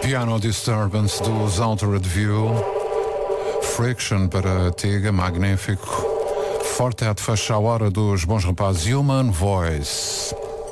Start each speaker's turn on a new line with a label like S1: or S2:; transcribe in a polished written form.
S1: Piano Disturbance dos Altered View. Friction para Tega, magnífico. Fortet fecha a hora dos bons rapazes. Human Voice.